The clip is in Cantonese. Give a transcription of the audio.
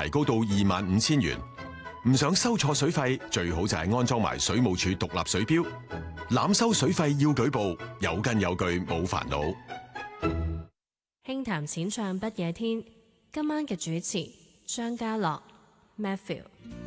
提高到25,000元。唔想收錯水費，最好就係安裝埋水務署獨立水錶。濫收水費要舉報，有根有據冇煩惱。 輕談淺唱不夜天，今晚嘅主持張家樂 Matthew。